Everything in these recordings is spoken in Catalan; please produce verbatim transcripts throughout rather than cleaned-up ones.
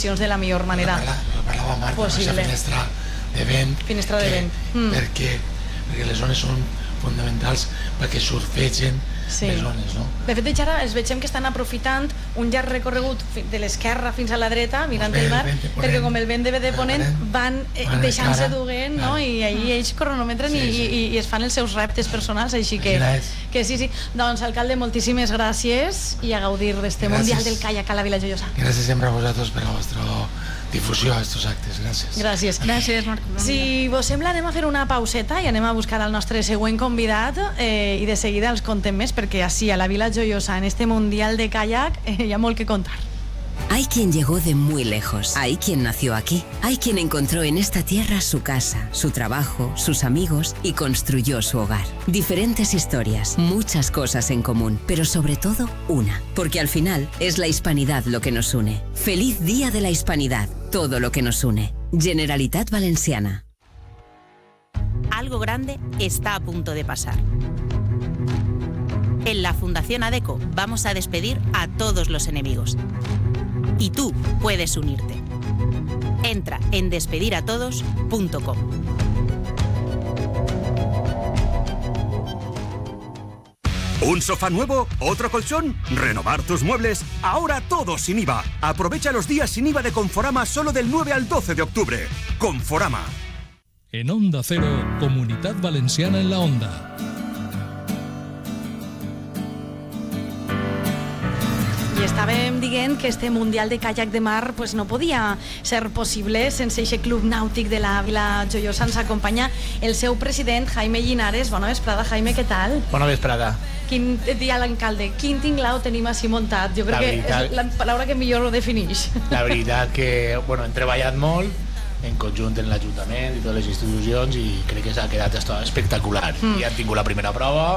condicions de la millor manera parlava Marta, possible. Aquesta finestra de vent, finestra de que, vent. Mm. perquè, perquè les zones són fonamentals perquè surfegen sí. les zones, no? De fet, ara es vegem que estan aprofitant un llarg recorregut de l'esquerra fins a la dreta, mirant Bé, el mar, el ponent, perquè com el vent de, de ponent van eh, deixant-se duent, no? I ahir ells cronometren sí, i, sí. i, i es fan els seus reptes personals, així que, que sí, sí. Doncs, alcalde, moltíssimes gràcies i a gaudir d'este Mundial del Kayak a la Vila Joiosa. Gràcies sempre a vosaltres per la vostra difusió a estos actes, gràcies. Gràcies. Gràcies, Marc. Si vos sembla, anem a fer una pauseta i anem a buscar el nostre següent convidat eh, i de seguida els contem més, perquè així a la Vila Joiosa, en este Mundial de Kayak, eh, hi ha molt que contar. Hay quien llegó de muy lejos, hay quien nació aquí, hay quien encontró en esta tierra su casa, su trabajo, sus amigos y construyó su hogar. Diferentes historias, muchas cosas en común, pero sobre todo una, porque al final es la hispanidad lo que nos une. Feliz Día de la Hispanidad, todo lo que nos une. Generalitat Valenciana. Algo grande está a punto de pasar. En la Fundación ADECO vamos a despedir a todos los enemigos. Y tú puedes unirte. Entra en despediratodos punto com. ¿Un sofá nuevo? ¿Otro colchón? ¿Renovar tus muebles? Ahora todo sin I V A. Aprovecha los días sin I V A de Conforama solo del nueve al doce de octubre. Conforama. En Onda Cero, Comunitat Valenciana en la Onda. I estàvem dient que este Mundial de Kayak de Mar pues, no podia ser possible sense aquest club nàutic de la Vila Joiosa. Ens acompanya el seu president, Jaime Llinares. Bona vesprada, Jaime, què tal? Bona vesprada. Quin dia l'alcalde? Quin tinglao tenim així muntat? Jo crec la que veritat, és la paraula que millor ho defineix. La veritat que bueno, hem treballat molt en conjunt en l'Ajuntament i totes les institucions i crec que s'ha quedat espectacular. Mm. I han tingut la primera prova.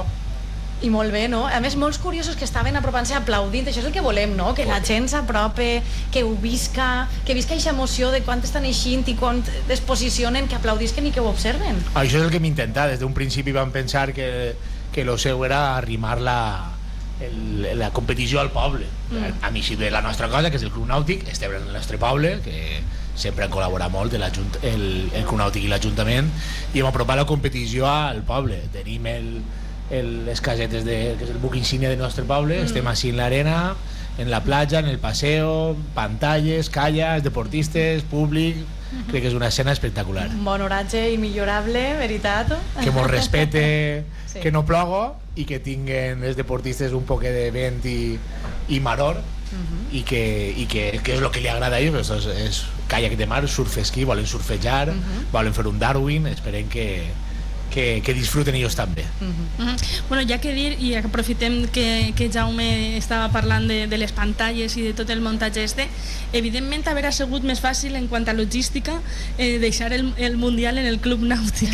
I molt bé, no? A més, molts curiosos que estaven apropant-se aplaudint, això és el que volem, no? Que la gent s'aprope, que ho visca, que visca aquesta emoció de quan estan eixint i quan es posicionen, que aplaudisquen i que ho observen. Això és el que hem intentat. Des d'un principi vam pensar que, que lo seu era arrimar la, el, la competició al poble. Mm. A mi, si de la nostra cosa, que és el Club Nàutic, estem en el nostre poble, que sempre han col·laborat molt el, el Club Nàutic i l'Ajuntament, i hem apropat la competició al poble. Tenim el El, les casetes de, que és el buc insígnia del nostre poble, mm. estem així en l'arena, en la platja, en el paseo, pantalles, calles, deportistes, públic, mm-hmm. crec que és una escena espectacular. Un bon oratge immillorable, veritat? Que mos respete, sí. Que no plogo i que tinguen els deportistes un poc de vent i, i maror, mm-hmm. i, que, i que, que és el que li agrada a ells, és, és kayak de mar, surf esquí, volen surfejar, mm-hmm. volen fer un Darwin, esperem que Que, que disfruten ells també. Uh-huh. Uh-huh. Bueno, ja que dir, i aprofitem que, que Jaume estava parlant de, de les pantalles i de tot el muntatge este, evidentment haver sigut més fàcil en quant a logística eh, deixar el, el Mundial en el Club Nàutic.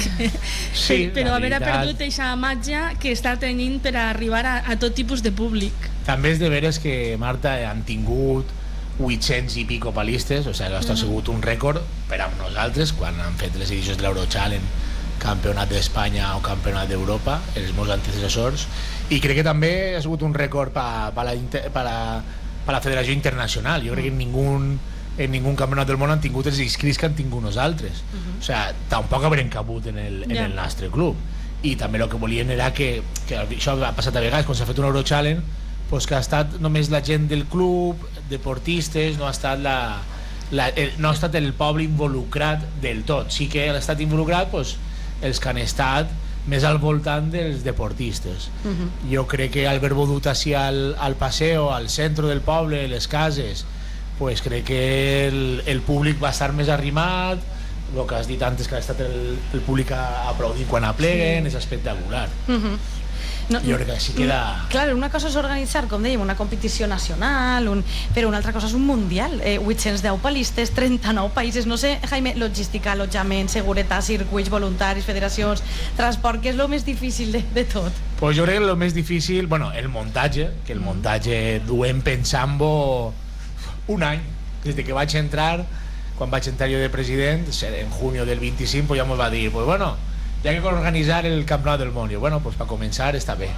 Sí, però haver veritat... perdut aquesta màgia que està tenint per a arribar a, a tot tipus de públic. També és de veres que, Marta, han tingut vuit-cents i pico palistes, o sigui, això ha sigut un rècord per a nosaltres quan han fet les edicions de l'Euro Challenge, campionat d'Espanya o campionat d'Europa, els meus antecessors, i crec que també ha sigut un rècord per pa la, pa la, pa la Federació Internacional. Jo crec que en ningú, en ningú campionat del món han tingut els inscrits que han tingut nosaltres. Uh-huh. O sigui, tampoc haurem cabut en el, en yeah. el nostre club. I també el que volien era que, que això ha passat a vegades, quan s'ha fet un Euro Challenge, pues que ha estat només la gent del club, deportistes, no ha estat la, la, el, no ha estat el poble involucrat del tot. Sí que ha estat involucrat, pues, els que han estat més al voltant dels deportistes. Uh-huh. Jo crec que al haver vodut així al, al paseo, al centre del poble, les cases, pues crec que el, el públic va estar més arrimat, el que has dit antes, que ha estat el, el públic aplaudint quan apleguen, sí. És espectacular. Uh-huh. No, jo crec que així queda... Clar, una cosa és organitzar, com dèiem, una competició nacional, un... però una altra cosa és un mundial. Eh, vuit-cents deu palistes, trenta-nou països, no sé, Jaime, logística, allotjament, seguretat, circuits, voluntaris, federacions, transport, què és el més difícil de, de tot? Pues jo crec que el més difícil, bueno, el muntatge, que el muntatge duem pensant-ho un any, des que vaig entrar, quan vaig entrar jo de president, en junio del vint-i-cinc, pues ja m'ho va dir, pues bueno, hi ha que organitzar el Campionat del Món. I bueno, pues per començar està bé.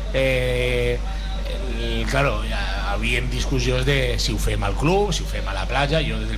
Eh, el, claro, ja havíem discussions de si ho fem al club, si ho fem a la platja. Jo des del